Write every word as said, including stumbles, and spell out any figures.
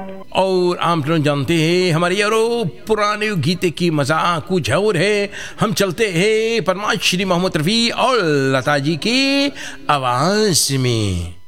और आप लोग जानते हैं हमारे यारो पुराने गीत की मजा कुछ और है। हम चलते हैं परमाश श्री मोहम्मद रफ़ी और लता जी की आवाज़ में।